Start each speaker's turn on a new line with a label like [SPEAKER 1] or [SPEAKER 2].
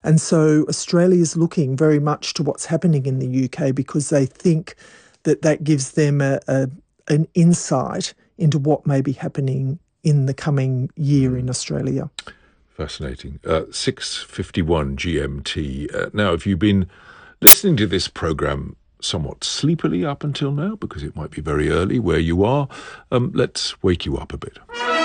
[SPEAKER 1] And so Australia is looking very much to what's happening in the UK because they think that that gives them an insight into what may be happening in the coming year in Australia.
[SPEAKER 2] Fascinating. 6:51 GMT. Now, have you been listening to this programme somewhat sleepily up until now? Because it might be very early where you are. Let's wake you up a bit.